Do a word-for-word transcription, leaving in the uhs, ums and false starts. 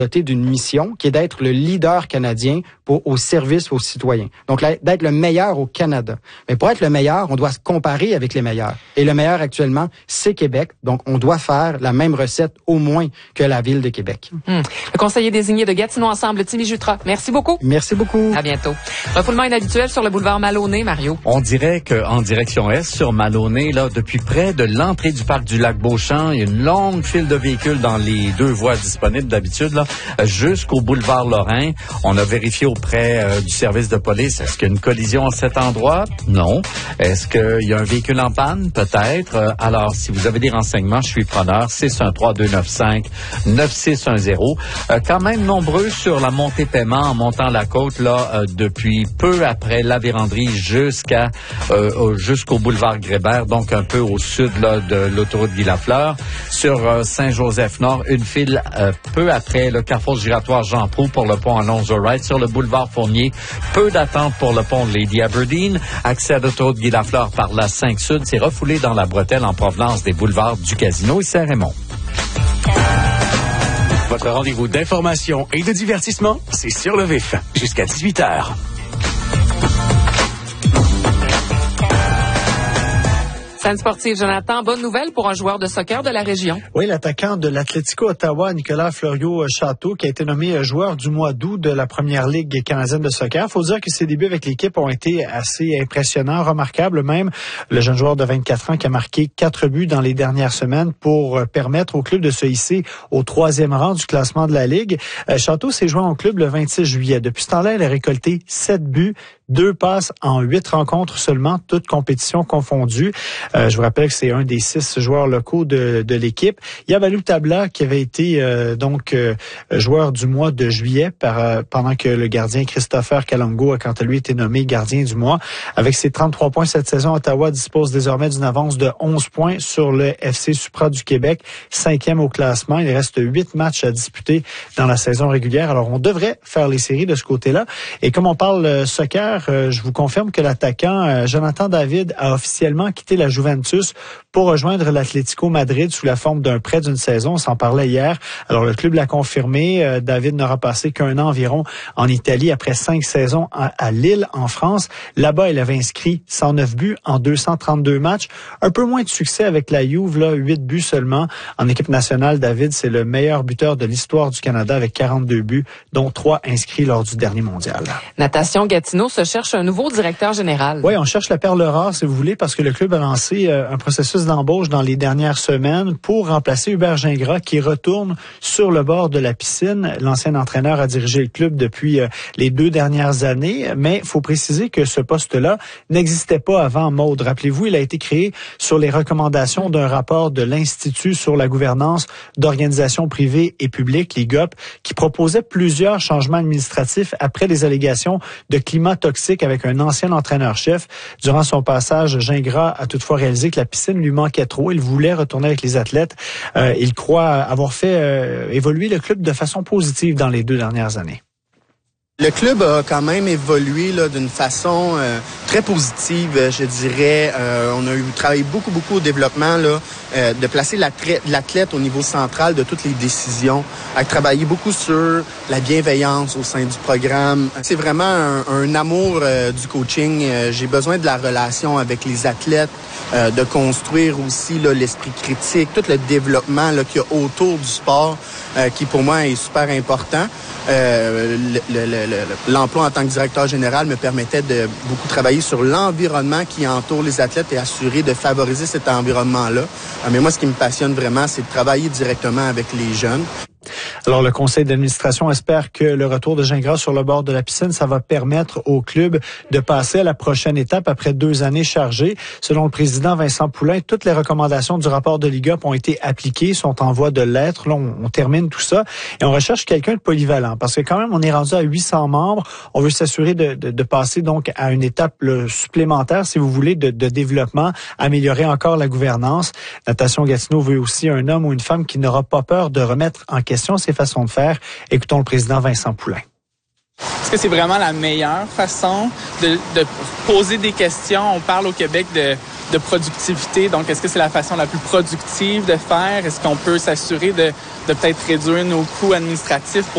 doté d'une mission qui est d'être le leader canadien pour, au service aux citoyens. Donc, d'être le meilleur au Canada. Mais pour être le meilleur, on doit se comparer avec les meilleurs. Et le meilleur actuellement, c'est Québec. Donc, on doit faire la même recette au moins que la Ville de Québec. Hum. Le conseiller désigné de Gatineau Ensemble, Timmy Jutras. Merci beaucoup. Merci beaucoup. À bientôt. Refoulement inhabituel sur le boulevard Maloney, Mario. On dirait qu'en direction est, sur Maloney, là, depuis près de l'entrée du parc du Lac-Beauchamp, il y a une longue file de véhicules dans les deux voies disponibles d'habitude, là, jusqu'au boulevard Lorrain. On a vérifié auprès euh, du service de police. Est-ce qu'il y a une collision à cet endroit? Non. Est-ce qu'il y a un véhicule en panne? Peut-être. Euh, alors, si vous avez des renseignements, je suis preneur. six un trois deux neuf cinq neuf six un zéro. Euh, quand même nombreux sur la montée paiement en montant la côte, là, euh, depuis peu après la véranderie jusqu'à euh, jusqu'au boulevard Grébert, donc un peu au sud là, de l'autoroute Guy-Lafleur. Sur euh, Saint-Joseph-Nord, une file euh, peu après le carrefour giratoire Jean-Proulx pour le pont Alonzo-Wright. Sur le boulevard Fournier, peu d'attente pour le pont Lady Aberdeen. Accès à l'autoroute Guy-Lafleur par la cinq Sud. C'est refoulé dans la bretelle en provenance des boulevards du Casino et Saint-Raymond. Votre rendez-vous d'information et de divertissement, c'est sur le vif, jusqu'à dix-huit heures. Scène sportive, Jonathan. Bonne nouvelle pour un joueur de soccer de la région. Oui, l'attaquant de l'Atlético Ottawa, Nicolas Florio-Château, qui a été nommé joueur du mois d'août de la Première Ligue canadienne de soccer. Il faut dire que ses débuts avec l'équipe ont été assez impressionnants, remarquables même. Le jeune joueur de vingt-quatre ans qui a marqué quatre buts dans les dernières semaines pour permettre au club de se hisser au troisième rang du classement de la Ligue. Château s'est joint au club le vingt-six juillet. Depuis ce temps-là, il a récolté sept buts, deux passes en huit rencontres seulement, toutes compétitions confondues. Euh, je vous rappelle que c'est un des six joueurs locaux de, de l'équipe. Il y a Valou Tabla qui avait été euh, donc euh, joueur du mois de juillet par, euh, pendant que le gardien Christopher Kalongo a quant à lui été nommé gardien du mois. Avec ses trente-trois points cette saison, Ottawa dispose désormais d'une avance de onze points sur le F C Supra du Québec, cinquième au classement. Il reste huit matchs à disputer dans la saison régulière. Alors on devrait faire les séries de ce côté-là. Et comme on parle euh, soccer, euh, je vous confirme que l'attaquant euh, Jonathan David a officiellement quitté la Juventus pour rejoindre l'Atlético Madrid sous la forme d'un prêt d'une saison. On s'en parlait hier. Alors, le club l'a confirmé. Euh, David n'aura passé qu'un an environ en Italie après cinq saisons à, à Lille, en France. Là-bas, il avait inscrit cent neuf buts en deux cent trente-deux matchs. Un peu moins de succès avec la Juve, là, huit buts seulement. En équipe nationale, David, c'est le meilleur buteur de l'histoire du Canada avec quarante-deux buts, dont trois inscrits lors du dernier mondial. Natation Gatineau se cherche un nouveau directeur général. Oui, on cherche la perle rare, si vous voulez, parce que le club a lancé euh, un processus d'embauche dans les dernières semaines pour remplacer Hubert Gingras qui retourne sur le bord de la piscine. L'ancien entraîneur a dirigé le club depuis euh, les deux dernières années, mais il faut préciser que ce poste-là n'existait pas avant Maude. Rappelez-vous, il a été créé sur les recommandations d'un rapport de l'Institut sur la gouvernance d'organisations privées et publiques, l'I G O P, qui proposait plusieurs changements administratifs après les allégations de climat toxique avec un ancien entraîneur-chef. Durant son passage, Gingras a toutefois réalisé que la piscine lui manquait trop. Il voulait retourner avec les athlètes. Euh, il croit avoir fait euh, évoluer le club de façon positive dans les deux dernières années. Le club a quand même évolué là, d'une façon euh, très positive, je dirais. Euh, on a eu travaillé beaucoup, beaucoup au développement là, euh, de placer l'athlète au niveau central de toutes les décisions, à travailler beaucoup sur la bienveillance au sein du programme. C'est vraiment un, un amour euh, du coaching. Euh, j'ai besoin de la relation avec les athlètes, euh, de construire aussi là, l'esprit critique, tout le développement là, qu'il y a autour du sport, euh, qui pour moi est super important. Euh, le, le, le, l'emploi en tant que directeur général me permettait de beaucoup travailler sur l'environnement qui entoure les athlètes et assurer de favoriser cet environnement-là. Mais moi, ce qui me passionne vraiment, c'est de travailler directement avec les jeunes. Alors, le conseil d'administration espère que le retour de Gingras sur le bord de la piscine, ça va permettre au club de passer à la prochaine étape après deux années chargées. Selon le président Vincent Poulain, toutes les recommandations du rapport de l'I G O P ont été appliquées, sont en voie de l'être. Là, on, on termine tout ça et on recherche quelqu'un de polyvalent parce que quand même, on est rendu à huit cents membres. On veut s'assurer de, de, de passer donc à une étape là, supplémentaire, si vous voulez, de, de développement, améliorer encore la gouvernance. Natation Gatineau veut aussi un homme ou une femme qui n'aura pas peur de remettre en question ses façons de faire. Écoutons le président Vincent Poulain. Est-ce que c'est vraiment la meilleure façon de, de poser des questions? On parle au Québec de, de productivité, donc est-ce que c'est la façon la plus productive de faire? Est-ce qu'on peut s'assurer de, de peut-être réduire nos coûts administratifs pour